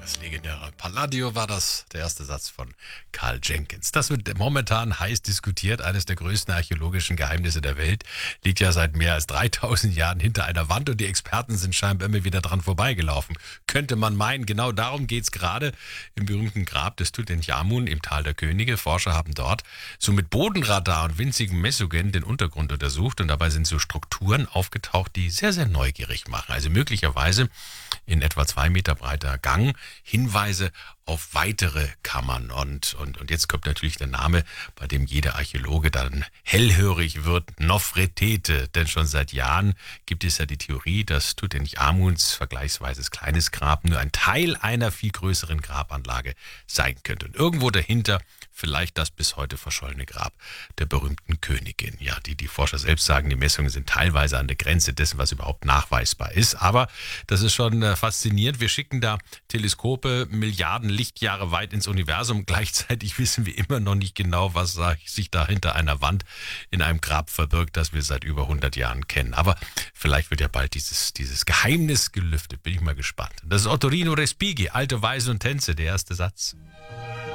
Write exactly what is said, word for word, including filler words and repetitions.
Das legendäre Palladio war das, der erste Satz von Karl Jenkins. Das wird momentan heiß diskutiert. Eines der größten archäologischen Geheimnisse der Welt liegt ja seit mehr als dreitausend Jahren hinter einer Wand und die Experten sind scheinbar immer wieder dran vorbeigelaufen. Könnte man meinen, genau darum geht's gerade im berühmten Grab des Tutanchamun im Tal der Könige. Forscher haben dort so mit Bodenradar und winzigen Messungen den Untergrund untersucht und dabei sind so Strukturen aufgetaucht, die sehr, sehr neugierig machen. Also möglicherweise in etwa zwei Meter breiter Gang Hinweise auf weitere Kammern. Und, und, und jetzt kommt natürlich der Name, bei dem jeder Archäologe dann hellhörig wird, Nofretete. Denn schon seit Jahren gibt es ja die Theorie, dass Tutanchamuns vergleichsweise kleines Grab nur ein Teil einer viel größeren Grabanlage sein könnte. Und irgendwo dahinter vielleicht das bis heute verschollene Grab der berühmten Königin. Ja, die, die Forscher selbst sagen, die Messungen sind teilweise an der Grenze dessen, was überhaupt nachweisbar ist. Aber das ist schon äh, faszinierend. Wir schicken da Teleskope Milliarden Lichtjahre weit ins Universum. Gleichzeitig wissen wir immer noch nicht genau, was sich da hinter einer Wand in einem Grab verbirgt, das wir seit über hundert Jahren kennen. Aber vielleicht wird ja bald dieses, dieses Geheimnis gelüftet. Bin ich mal gespannt. Das ist Ottorino Respighi, Alte Weise und Tänze, der erste Satz.